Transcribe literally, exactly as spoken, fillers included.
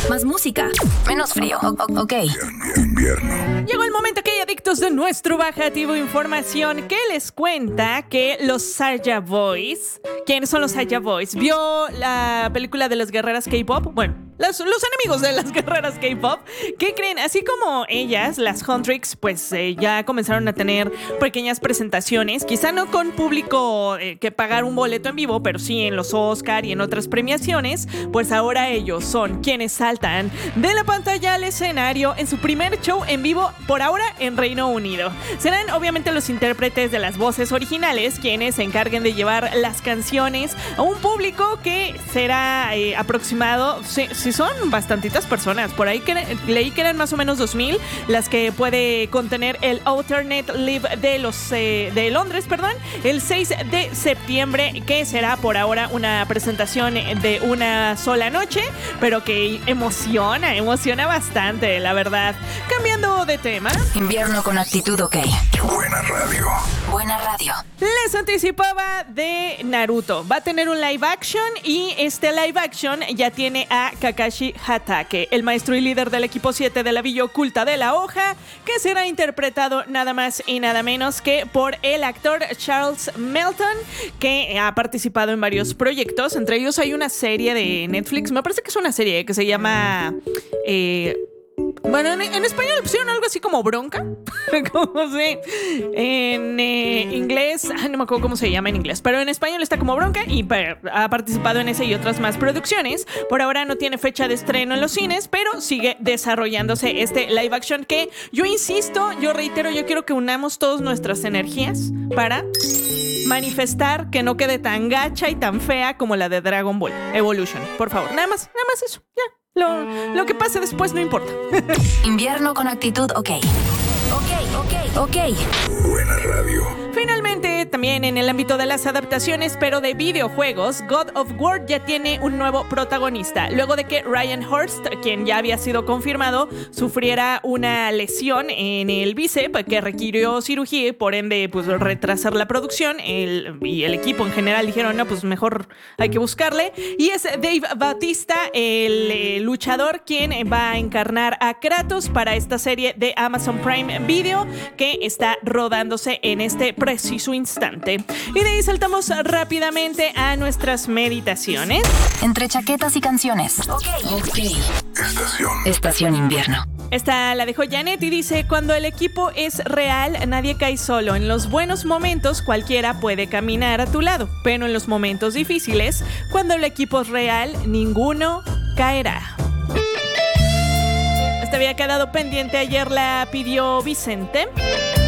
Más música, menos frío. O- o- ok. Invierno. Llegó el momento que hay adictos de nuestro bajativo información que les cuenta que los Saja Boys... ¿Quiénes son los Saja Boys? ¿Vio la película de las guerreras K-pop? Bueno, los, los enemigos de las guerreras K-pop. ¿Qué creen? Así como ellas, las Huntrix, pues eh, ya comenzaron a tener pequeñas presentaciones. Quizá no con público eh, que pagar un boleto en vivo, pero sí en los Oscar y en otras premiaciones. Pues ahora ellos son quienes saltan de la pantalla al escenario en su primer show en vivo, por ahora en Reino Unido. Serán obviamente los intérpretes de las voces originales quienes se encarguen de llevar las canciones a un público que será eh, aproximado, si, si son bastantitas personas, por ahí que, leí que eran más o menos dos mil las que puede contener el Alternate Live de, los, eh, de Londres, perdón, el seis de septiembre, que será por ahora una presentación de una sola noche, pero que emociona, emociona bastante, la verdad. Cambiando de tema. Invierno con actitud, ok. Buena radio. Buena radio. Les anticipaba de Naruto. Va a tener un live action y este live action ya tiene a Kakashi Hatake, el maestro y líder del equipo siete de la Villa Oculta de la Hoja, que será interpretado nada más y nada menos que por el actor Charles Melton, que ha participado en varios proyectos. Entre ellos hay una serie de Netflix, me parece que es una serie que se llama... Eh, Bueno, en, en español pusieron algo así como Bronca. Como sé. En eh, inglés, ay, no me acuerdo cómo se llama en inglés, pero en español está como Bronca y pa- ha participado en ese y otras más producciones. Por ahora no tiene fecha de estreno en los cines, pero sigue desarrollándose este live action que yo insisto, yo reitero, yo quiero que unamos todas nuestras energías para manifestar que no quede tan gacha y tan fea como la de Dragon Ball Evolution. Por favor, nada más, nada más eso, ya. Lo, lo que pase después no importa. Invierno con actitud, ok. Ok, ok, ok. Buena radio. Finalmente, también en el ámbito de las adaptaciones, pero de videojuegos, God of War ya tiene un nuevo protagonista. Luego de que Ryan Hurst, quien ya había sido confirmado, sufriera una lesión en el bíceps que requirió cirugía y por ende pues retrasar la producción, el, y el equipo en general dijeron, no, pues mejor hay que buscarle. Y es Dave Bautista, el eh, luchador, quien va a encarnar a Kratos para esta serie de Amazon Prime Video que está rodándose en este preciso instante. Y de ahí saltamos rápidamente a nuestras meditaciones. Entre chaquetas y canciones. Ok. Ok. Estación. Estación invierno. Esta la dejó Janet y dice: cuando el equipo es real, nadie cae solo. En los buenos momentos, cualquiera puede caminar a tu lado. Pero en los momentos difíciles, cuando el equipo es real, ninguno caerá. Esta había quedado pendiente, ayer la pidió Vicente.